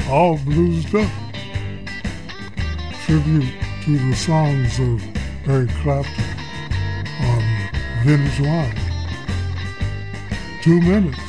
all bluesed up. Tribute to the songs of Eric Clapton on Vintage Wine. 2 minutes.